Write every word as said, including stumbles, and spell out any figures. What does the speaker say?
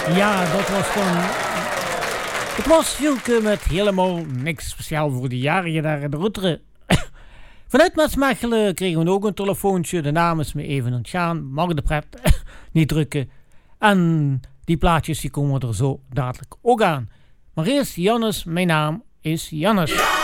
Ja, dat was dan... Het was Hielke met helemaal niks speciaal voor de jarigen daar in de Roeteren. Vanuit Maasmechelen kregen we ook een telefoontje. De naam is me even ontgaan. Mag de pret niet drukken. En die plaatjes die komen er zo dadelijk ook aan. Maar eerst Jannes, mijn naam is Jannes.